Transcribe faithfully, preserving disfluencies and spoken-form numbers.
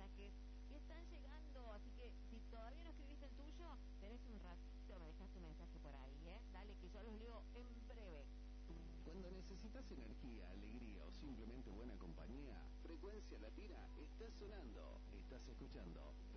mensajes que están llegando, así que si todavía no escribiste el tuyo, tenés un ratito, me dejaste un mensaje por ahí, ¿eh? Dale que yo los leo en breve. Cuando necesitas energía, alegría o simplemente buena compañía, Frecuencia Latina está sonando. Estás escuchando